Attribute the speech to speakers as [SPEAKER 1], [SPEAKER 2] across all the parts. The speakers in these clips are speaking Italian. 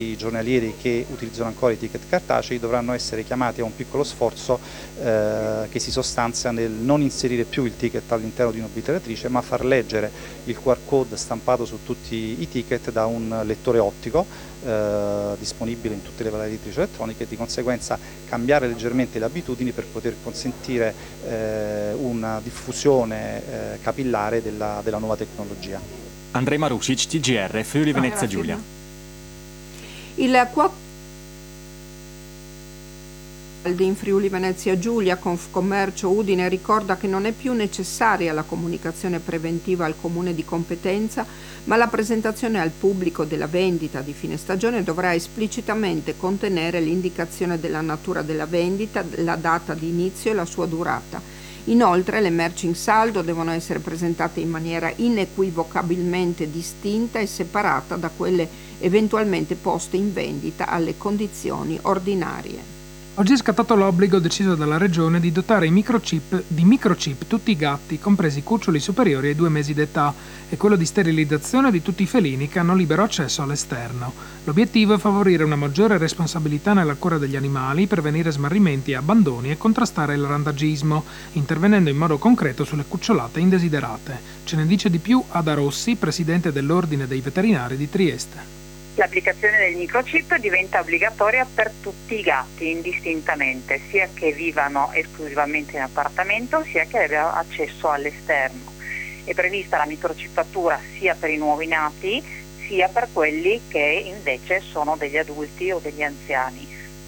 [SPEAKER 1] I giornalieri che utilizzano ancora i ticket cartacei dovranno essere chiamati a un piccolo sforzo che si sostanzia nel non inserire più il ticket all'interno di un'obliteratrice, ma far leggere il QR code stampato su tutti i ticket da un lettore ottico disponibile in tutte le varie editrici elettroniche, e di conseguenza cambiare leggermente le abitudini per poter consentire una diffusione capillare della nuova tecnologia.
[SPEAKER 2] Andrej Marusic, TGR, Friuli Venezia Giulia.
[SPEAKER 3] Il in Friuli Venezia Giulia, Confcommercio Udine, ricorda che non è più necessaria la comunicazione preventiva al comune di competenza, ma la presentazione al pubblico della vendita di fine stagione dovrà esplicitamente contenere l'indicazione della natura della vendita, la data di inizio e la sua durata. Inoltre le merci in saldo devono essere presentate in maniera inequivocabilmente distinta e separata da quelle eventualmente poste in vendita alle condizioni ordinarie.
[SPEAKER 4] Oggi è scattato l'obbligo deciso dalla Regione di dotare di microchip tutti i gatti, compresi i cuccioli superiori ai 2 mesi d'età, e quello di sterilizzazione di tutti i felini che hanno libero accesso all'esterno. L'obiettivo è favorire una maggiore responsabilità nella cura degli animali, prevenire smarrimenti e abbandoni e contrastare il randagismo, intervenendo in modo concreto sulle cucciolate indesiderate. Ce ne dice di più Ada Rossi, presidente dell'Ordine dei Veterinari di Trieste.
[SPEAKER 5] L'applicazione del microchip diventa obbligatoria per tutti i gatti indistintamente, sia che vivano esclusivamente in appartamento sia che abbiano accesso all'esterno. È prevista la microchippatura sia per i nuovi nati sia per quelli che invece sono degli adulti o degli anziani.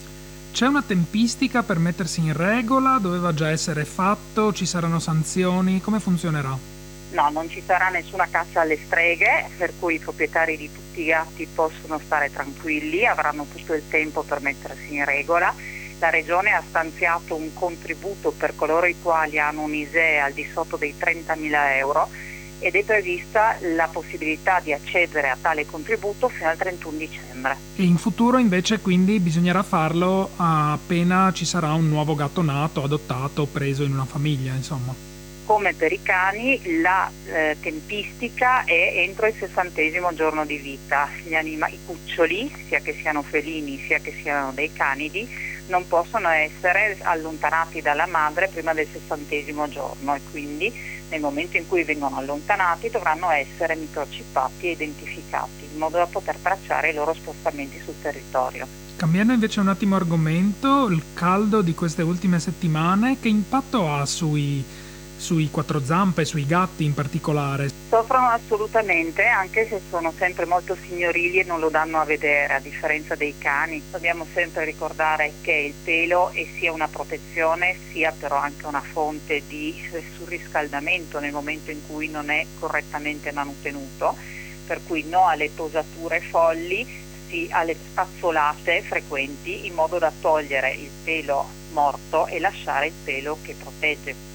[SPEAKER 4] C'è una tempistica per mettersi in regola? Doveva già essere fatto? Ci saranno sanzioni? Come funzionerà?
[SPEAKER 5] No, non ci sarà nessuna caccia alle streghe, per cui i proprietari di tutti i gatti possono stare tranquilli, avranno tutto il tempo per mettersi in regola. La Regione ha stanziato un contributo per coloro i quali hanno un ISEE al di sotto dei 30.000 euro ed è prevista la possibilità di accedere a tale contributo fino al 31 dicembre.
[SPEAKER 4] E in futuro invece quindi bisognerà farlo appena ci sarà un nuovo gatto nato, adottato, preso in una famiglia, insomma.
[SPEAKER 5] Come per i cani, la tempistica è entro il 60° giorno di vita. I cuccioli, sia che siano felini sia che siano dei canidi, non possono essere allontanati dalla madre prima del 60° giorno e quindi nel momento in cui vengono allontanati dovranno essere microchippati e identificati in modo da poter tracciare i loro spostamenti sul territorio.
[SPEAKER 4] Cambiando invece un attimo argomento, il caldo di queste ultime settimane, che impatto ha sui quattro zampe, sui gatti in particolare?
[SPEAKER 5] Soffrono assolutamente, anche se sono sempre molto signorili e non lo danno a vedere, a differenza dei cani. Dobbiamo sempre ricordare che il pelo è sia una protezione, sia però anche una fonte di surriscaldamento nel momento in cui non è correttamente manutenuto, per cui no alle posature folli, sì alle spazzolate frequenti, in modo da togliere il pelo morto e lasciare il pelo che protegge.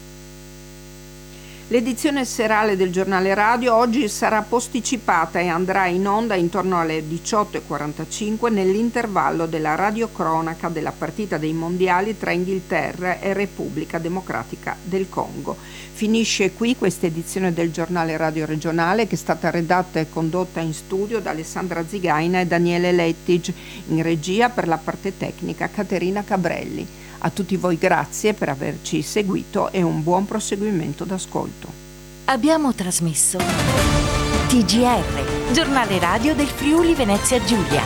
[SPEAKER 3] L'edizione serale del giornale radio oggi sarà posticipata e andrà in onda intorno alle 18:45 nell'intervallo della radiocronaca della partita dei mondiali tra Inghilterra e Repubblica Democratica del Congo. Finisce qui questa edizione del giornale radio regionale, che è stata redatta e condotta in studio da Alessandra Zigaina e Daniele Lettig, in regia per la parte tecnica Caterina Cabrelli. A tutti voi grazie per averci seguito e un buon proseguimento d'ascolto.
[SPEAKER 6] Abbiamo trasmesso TGR, giornale radio del Friuli Venezia Giulia.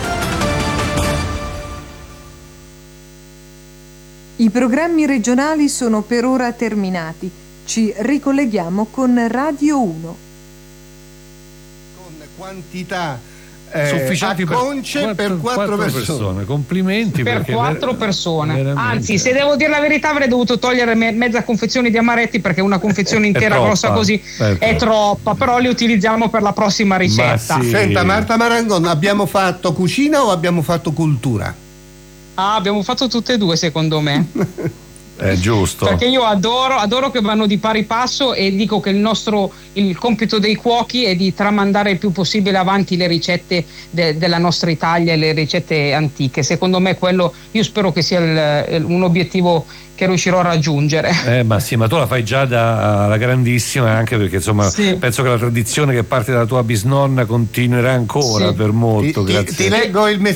[SPEAKER 7] I programmi regionali sono per ora terminati. Ci ricolleghiamo con Radio 1.
[SPEAKER 8] Con quantità
[SPEAKER 9] sufficienti
[SPEAKER 8] per 4 persone.
[SPEAKER 9] Complimenti
[SPEAKER 10] per
[SPEAKER 9] perché
[SPEAKER 10] 4 persone.
[SPEAKER 9] veramente.
[SPEAKER 10] Anzi, se devo dire la verità, avrei dovuto togliere mezza confezione di amaretti, perché una confezione intera
[SPEAKER 9] troppa,
[SPEAKER 10] grossa così è troppa, però li utilizziamo per la prossima ricetta.
[SPEAKER 9] Sì.
[SPEAKER 8] Senta Marta Marangon, abbiamo fatto cucina o abbiamo fatto cultura?
[SPEAKER 10] Abbiamo fatto tutte e due, secondo me.
[SPEAKER 9] È giusto.
[SPEAKER 10] Perché io adoro che vanno di pari passo, e dico che il compito dei cuochi è di tramandare il più possibile avanti le ricette della nostra Italia e le ricette antiche. Secondo me quello, io spero che sia un obiettivo che riuscirò a raggiungere.
[SPEAKER 9] Ma sì, ma tu la fai già da grandissima, anche perché insomma sì. Penso che la tradizione che parte dalla tua bisnonna continuerà ancora per molto.
[SPEAKER 8] Ti leggo il messaggio